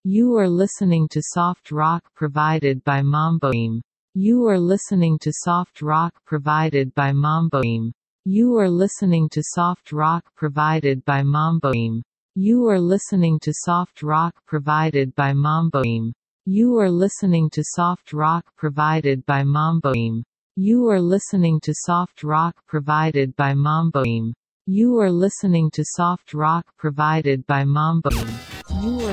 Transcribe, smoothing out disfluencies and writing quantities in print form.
You are listening to soft rock provided by Mamboim. You are listening to soft rock provided by Mamboim. You are listening to soft rock provided by Mamboim. You are listening to soft rock provided by Mamboim. You are listening to soft rock provided by Mamboim. You are listening to soft rock provided by Mamboim. You are listening to soft rock provided by Mamboim. You are